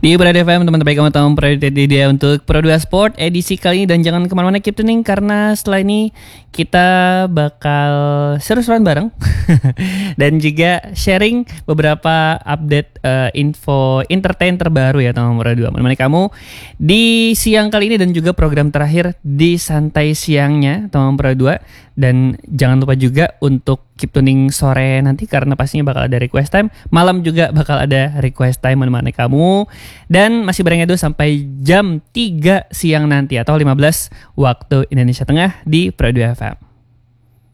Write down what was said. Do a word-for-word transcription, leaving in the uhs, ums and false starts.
Di Pro F M, teman-teman baik kamu tahu prioritas dia untuk Pro dua Sport edisi kali ini. Dan jangan kemana-mana, keep tuning, karena setelah ini kita bakal seru-seruan bareng dan juga sharing beberapa update uh, info entertain terbaru ya teman-teman Pro dua. Menemani kamu di siang kali ini dan juga program terakhir di santai siangnya teman-teman Pro dua. Dan jangan lupa juga untuk keep tuning sore nanti, karena pastinya bakal ada request time. Malam juga bakal ada request time menemani kamu. Dan masih bareng Edo sampai jam tiga siang nanti atau lima belas waktu Indonesia Tengah di Pro dua F M.